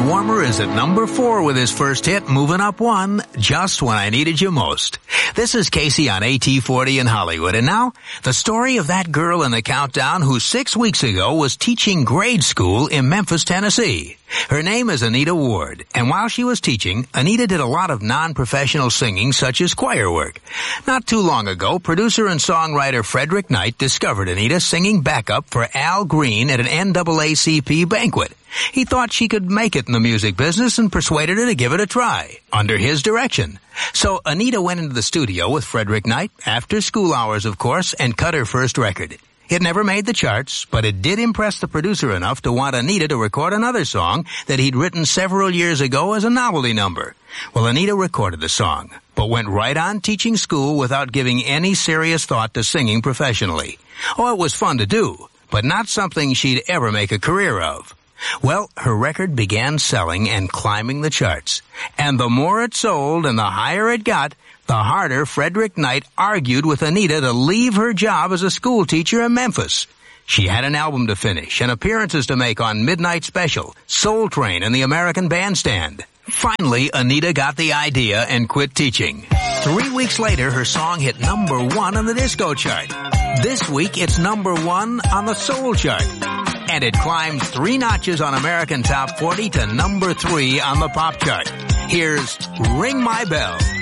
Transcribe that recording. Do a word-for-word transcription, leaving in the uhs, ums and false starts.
Warmer is at number four with his first hit, moving up one, Just When I Needed You Most. This is Casey on A T forty in Hollywood. And now, the story of that girl in the countdown who six weeks ago was teaching grade school in Memphis, Tennessee. Her name is Anita Ward, and while she was teaching, Anita did a lot of non-professional singing such as choir work. Not too long ago, producer and songwriter Frederick Knight discovered Anita singing backup for Al Green at an N double A C P banquet. He thought she could make it in the music business and persuaded her to give it a try, under his direction. So Anita went into the studio with Frederick Knight, after school hours of course, and cut her first record. It never made the charts, but it did impress the producer enough to want Anita to record another song that he'd written several years ago as a novelty number. Well, Anita recorded the song, but went right on teaching school without giving any serious thought to singing professionally. Oh, it was fun to do, but not something she'd ever make a career of. Well, her record began selling and climbing the charts. And the more it sold and the higher it got, the harder Frederick Knight argued with Anita to leave her job as a school teacher in Memphis. She had an album to finish and appearances to make on Midnight Special, Soul Train, and the American Bandstand. Finally, Anita got the idea and quit teaching. Three weeks later, her song hit number one on the disco chart. This week, it's number one on the soul chart. And it climbed three notches on American Top forty to number three on the pop chart. Here's Ring My Bell.